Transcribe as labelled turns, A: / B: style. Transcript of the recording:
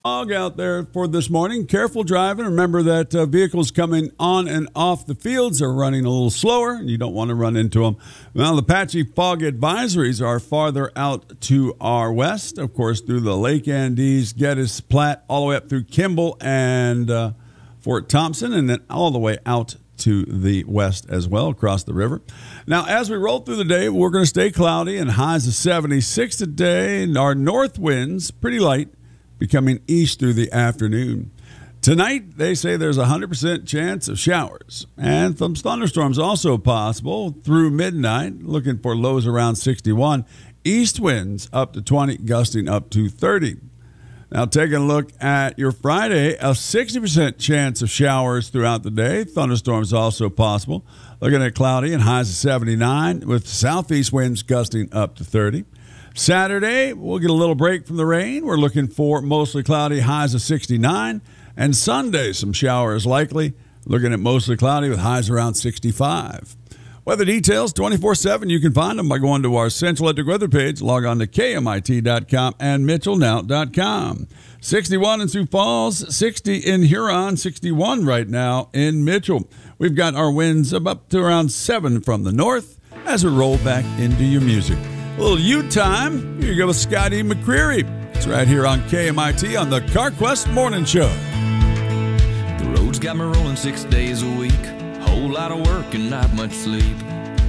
A: Fog out there for this morning. Careful driving. Remember that vehicles coming on and off the fields are running a little slower, and you don't want to run into them. Well, the patchy fog advisories are farther out to our west, of course, through the Lake Andes, Geddes, Platte, all the way up through Kimball and Fort Thompson, and then all the way out to the west as well, across the river. Now, as we roll through the day, we're going to stay cloudy and highs of 76 today. And our north winds, pretty light, becoming east through the afternoon. Tonight, they say there's a 100% chance of showers and some thunderstorms also possible through midnight, looking for lows around 61. East winds up to 20, gusting up to 30. Now, taking a look at your Friday, a 60% chance of showers throughout the day. Thunderstorms also possible. Looking at cloudy and highs of 79 with southeast winds gusting up to 30. Saturday, we'll get a little break from the rain. We're looking for mostly cloudy, highs of 69. And Sunday, some showers likely. Looking at mostly cloudy with highs around 65. Weather details 24/7. You can find them by going to our Central Electric weather page. Log on to KMIT.com and MitchellNow.com. 61 in Sioux Falls, 60 in Huron, 61 right now in Mitchell. We've got our winds up to around 7 from the north as we roll back into your music. A little U time. Here you go with Scotty McCreery. It's right here on KMIT on the CarQuest Morning Show.
B: The road's got me rolling 6 days a week. Whole lot of work and not much sleep.